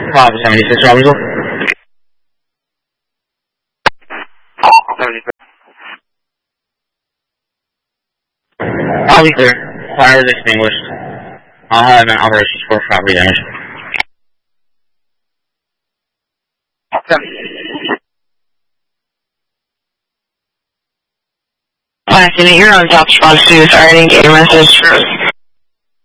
Papa 76 Robbinsville. I'll be clear. Fire is extinguished. I'll have event operations for property damage. Last unit, you're on top response to. Sorry, I didn't get your message.